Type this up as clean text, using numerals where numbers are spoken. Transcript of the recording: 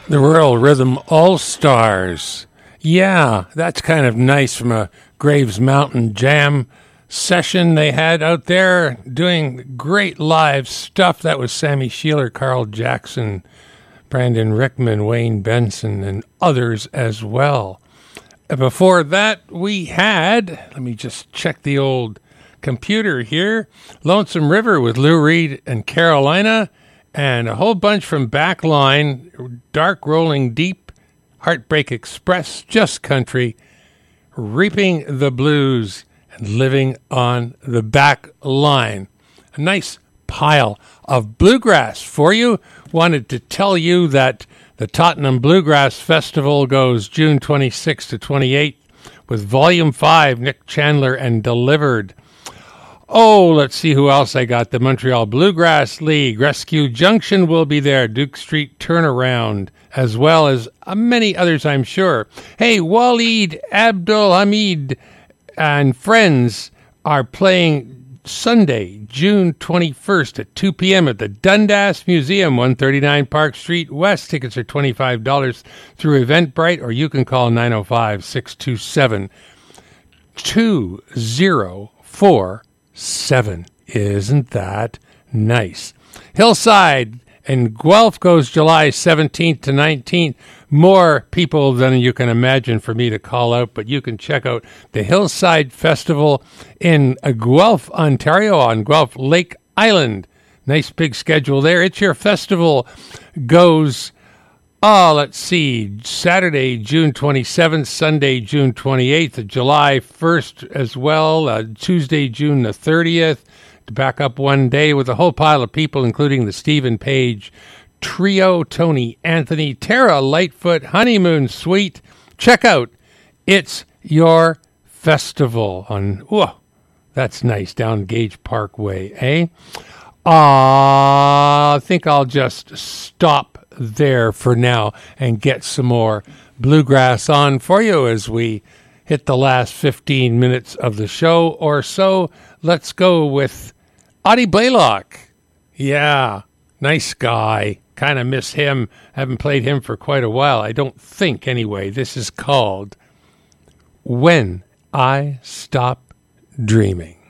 The Rural Rhythm All-Stars. Yeah, that's kind of nice from a Graves Mountain Jam session they had out there doing great live stuff. That was Sammy Sheeler, Carl Jackson, Brandon Rickman, Wayne Benson, and others as well. Before that, we had, let me just check the old computer here, Lonesome River with Lou Reed and Carolina, and a whole bunch from Backline, Dark Rolling Deep, Heartbreak Express, Just Country, Reaping the Blues, and Living on the Back Line. A nice pile of bluegrass for you. Wanted to tell you that the Tottenham Bluegrass Festival goes June 26 to 28 with Volume 5, Nick Chandler and Delivered. Oh, let's see who else I got. The Montreal Bluegrass League, Rescue Junction will be there, Duke Street Turnaround, as well as many others, I'm sure. Hey, Waleed Abdul Hamid and friends are playing Sunday, June 21st at 2 p.m. at the Dundas Museum, 139 Park Street West. Tickets are $25 through Eventbrite, or you can call 905-627-2047. Isn't that nice? Hillside and Guelph goes July 17th to 19th. More people than you can imagine for me to call out, but you can check out the Hillside Festival in Guelph, Ontario, on Guelph Lake Island. Nice big schedule there. It's Your Festival goes, let's see, Saturday, June 27th, Sunday, June 28th, July 1st as well, Tuesday, June the 30th, to back up one day with a whole pile of people, including the Stephen Page Trio, Tony Anthony, Tara Lightfoot, Honeymoon Suite. Check out It's Your Festival on, that's nice, down Gage Parkway, eh? I think I'll just stop there for now and get some more bluegrass on for you as we hit the last 15 minutes of the show or so. Let's go with Audie Blaylock. Yeah, nice guy. Kind of miss him. Haven't played him for quite a while. I don't think, anyway. This is called When I Stop Dreaming.